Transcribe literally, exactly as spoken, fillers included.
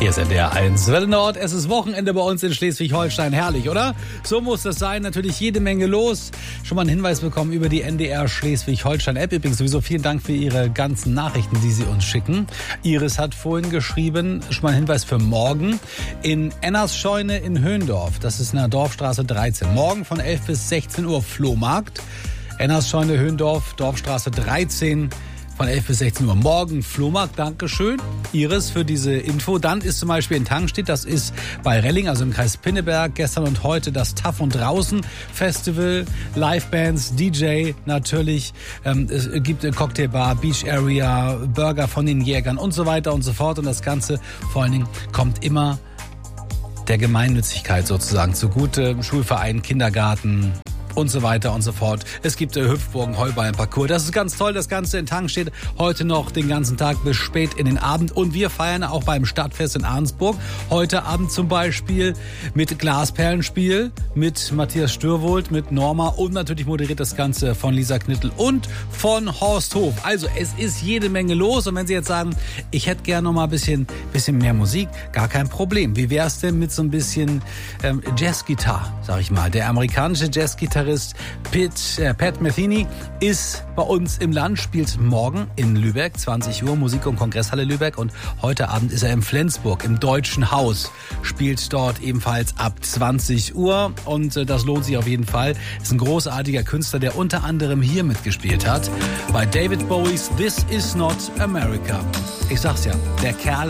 Hier ist N D R eins Welle Nord. Es ist Wochenende bei uns in Schleswig-Holstein. Herrlich, oder? So muss das sein. Natürlich jede Menge los. Schon mal einen Hinweis bekommen über die N D R Schleswig-Holstein-App. Übrigens sowieso vielen Dank für Ihre ganzen Nachrichten, die Sie uns schicken. Iris hat vorhin geschrieben, schon mal ein Hinweis für morgen. In Ennas Scheune in Höhendorf. Das ist in der Dorfstraße dreizehn. Morgen von elf bis sechzehn Uhr Flohmarkt. Ennas Scheune Höhendorf, Dorfstraße dreizehn. Von elf bis sechzehn Uhr morgen Flohmarkt. Dankeschön, Iris, für diese Info. Dann ist zum Beispiel in Tangstedt, das ist bei Relling, also im Kreis Pinneberg, gestern und heute das Taff und Draußen Festival, Livebands, D J natürlich, ähm, es gibt eine Cocktailbar, Beach Area, Burger von den Jägern und so weiter und so fort. Und das Ganze vor allen Dingen kommt immer der Gemeinnützigkeit sozusagen zugute. Schulverein, Kindergarten und so weiter und so fort. Es gibt äh, Hüpfburgen, Heuballen-Parcours. Das ist ganz toll. Das Ganze in Tangstedt heute noch den ganzen Tag bis spät in den Abend. Und wir feiern auch beim Stadtfest in Arnsburg. Heute Abend zum Beispiel mit Glasperlenspiel, mit Matthias Stürwold, mit Norma und natürlich moderiert das Ganze von Lisa Knittel und von Horst Hof. Also es ist jede Menge los. Und wenn Sie jetzt sagen, ich hätte gerne noch mal ein bisschen, bisschen mehr Musik, gar kein Problem. Wie wär's denn mit so ein bisschen ähm, Jazzgitarre, sag ich mal. Der amerikanische Jazzgitarre Pitt, äh, Pat Metheny ist bei uns im Land, spielt morgen in Lübeck, zwanzig Uhr, Musik- und Kongresshalle Lübeck. Und heute Abend ist er in Flensburg, im Deutschen Haus, spielt dort ebenfalls ab zwanzig Uhr. Und äh, das lohnt sich auf jeden Fall. Ist ein großartiger Künstler, der unter anderem hier mitgespielt hat, bei David Bowies This Is Not America. Ich sag's ja, der Kerl